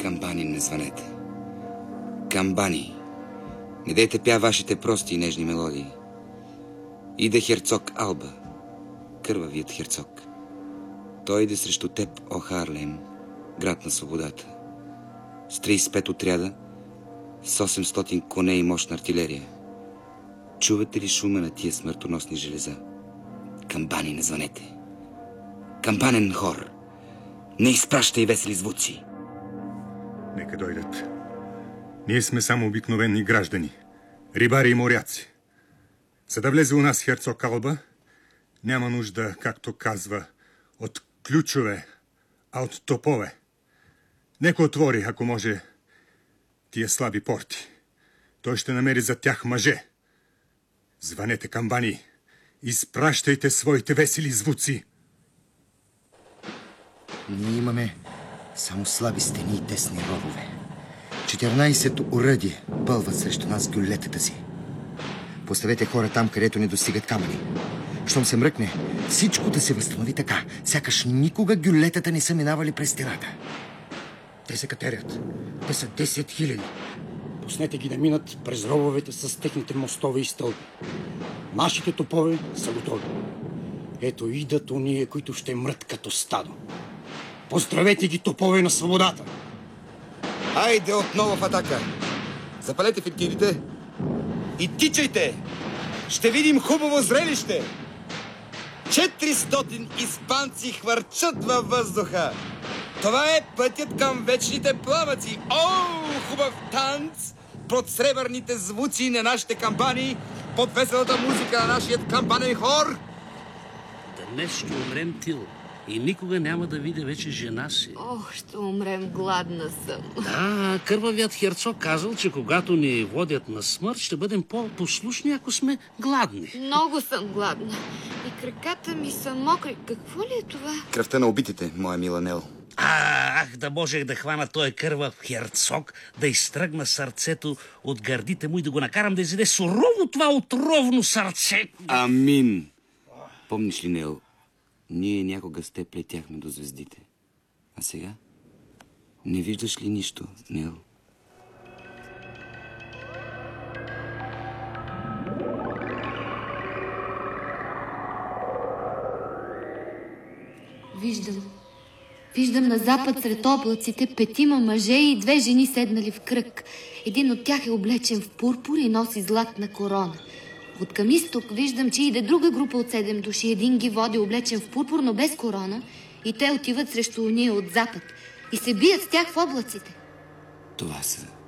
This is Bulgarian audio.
камбани, не звънете. Камбани, не дейте пя вашите прости и нежни мелодии. Иде херцог Алба, кървавият херцог. Той иде срещу теб, о Харлейм, град на свободата. С 35 отряда, с 800 коне и мощна артилерия. Чувате ли шума на тия смъртоносни железа? Камбани, не звънете. Камбанен хор, не изпращай весели звуци. Нека дойдат. Ние сме само обикновени граждани, рибари и моряци. За да влезе у нас херцог Алба, няма нужда, както казва, от ключове, а от топове. Нека отвори, ако може, тия слаби порти. Той ще намери за тях мъже. Звънете, камбани, изпращайте своите весели звуци. Ние имаме само слаби стени и тесни ровове. 14 уръди бълват срещу нас гюлетата си. Поставете хора там, където не достигат камъни. Щом се мръкне, всичко да се възстанови така, сякаш никога гюлетата не са минавали през стената. Те се катерят. Те са 10 000. Пуснете ги да минат през рововете с техните мостове и стълби. Нашите топове са готови. Ето идат ония, които ще мрат като стадо. Поздравете ги, топове на свободата! Айде отново в атака! Запалете фитилите и тичайте! Ще видим хубаво зрелище! 400 испанци хвърчат във въздуха! Това е пътят към вечните пламъци! О, хубав танц! Под сребърните звуци на нашите камбани, под веселата музика на нашият камбанен хор! Днес ще умрем, Тил, и никога няма да видя вече жена си. Ох, ще умрем, гладна съм. Да, кървавият херцог казал, че когато ни водят на смърт, ще бъдем по-послушни, ако сме гладни. Много съм гладна. И краката ми са мокри. Какво ли е това? Кръвта на убитите, моя мила Нел. Ах, да можех да хвана този кървав херцог, да изтръгна сърцето от гърдите му и да го накарам да изяде сурово това отровно сърце. Амин! Помниш ли, Нел, ние някога с теб летяхме до звездите. А сега? Не виждаш ли нищо, Нел? Виждам на запад сред облаците 5 мъже и 2 жени седнали в кръг. Един от тях е облечен в пурпур и носи златна корона. От към изток виждам, че иде друга група от 7 души. Един ги води облечен в пурпур, но без корона, и те отиват срещу уния от запад и се бият с тях в облаците. Това са